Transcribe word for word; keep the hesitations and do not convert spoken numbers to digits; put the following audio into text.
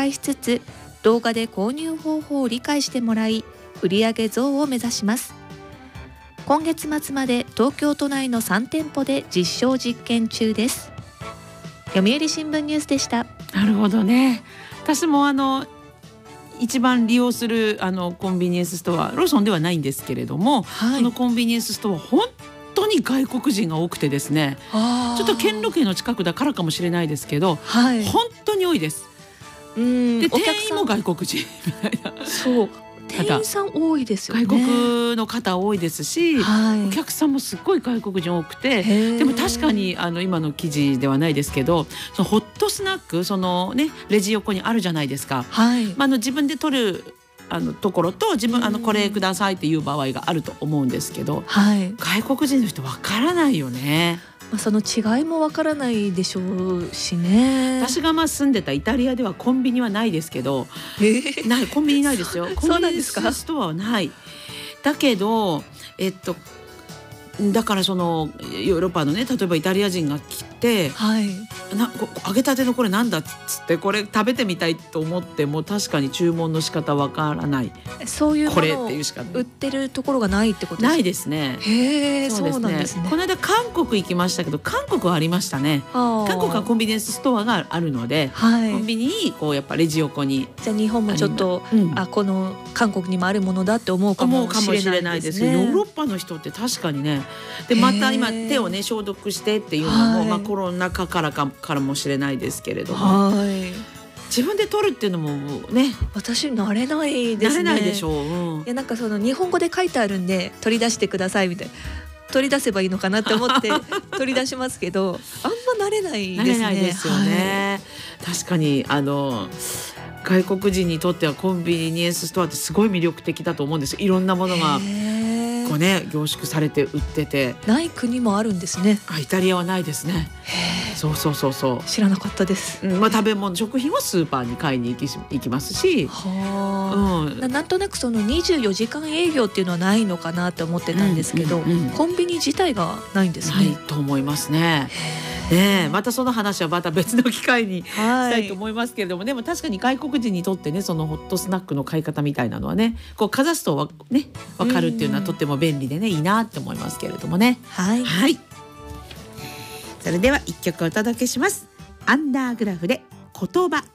介しつつ、動画で購入方法を理解してもらい、売上増を目指します。今月末まで東京都内のさん店舗で実証実験中です。読売新聞ニュースでした。 なるほどね。私もあの一番利用するあのコンビニエンスストア、ローソンではないんですけれども、はい、そのコンビニエンスストア本当に外国人が多くてですね、ちょっと兼六園の近くだからかもしれないですけど、はい、本当に多いです。うんで店員も外国人みたいな。 そう店員さん多いですよね。 外国の方多いですし、はい、お客さんもすっごい外国人多くて、でも確かにあの今の記事ではないですけど、そのホットスナック、そのねレジ横にあるじゃないですか。はい、まあ、あの自分で取るあのところと、自分あのこれくださいっていう場合があると思うんですけど、はい、外国人の人わからないよね。 まあ、その違いもわからないでしょうしね。 私がまあ住んでたイタリアではコンビニはないですけど、えー、ないコンビニないですよ。コンビニエンスストアはない。だけどえっとだからそのヨーロッパのね、例えばイタリア人が来て、はい、な揚げたてのこれなんだっつって、これ食べてみたいと思っても確かに注文の仕方わからない。 そういうものを売ってるところがないってことですか？ ないですね。 へえ、そうなんですね。 この間韓国行きましたけど、韓国はありましたね。韓国はコンビニエンスストアがあるので、はい、コンビニにこうやっぱレジ横に。 じゃあ日本もちょっと、うん、あこの韓国にもあるものだって思うかもしれないですね。 ヨーロッパの人って確かにね。でまた今手をね消毒してっていうのも、はい、まあ、コロナ禍からかからもしれないですけれども、はい、自分で取るっていうのもね、 私慣れないですね。 慣れないでしょう、うん、 いやなんかその日本語で書いてあるんで取り出してくださいみたいな、取り出せばいいのかなって思って取り出しますけどあんま慣れないですね。慣れないですよね、 はい、確かにあの外国人にとってはコンビニエンスストアってすごい魅力的だと思うんですよ。いろんなものがこうね凝縮されて売ってて。 ない国もあるんですね。 あ、イタリアはないですね。そうそうそうそう、 知らなかったです、 うん、まあ、食べ物食品はスーパーに買いに行き、行きますし、は、 うん、な, なんとなくそのにじゅうよじかん営業っていうのはないのかなって思ってたんですけど、うんうんうん、コンビニ自体がないんですね。 ないと思いますね。ね、またその話はまた別の機会にしたいと思いますけれども、はい、でも確かに外国人にとってね、そのホットスナックの買い方みたいなのはね、こうかざすとね分かるっていうのはとっても便利でね、いいなって思いますけれどもね。 はい、 はい、それでは一曲お届けします。アンダーグラフで言葉。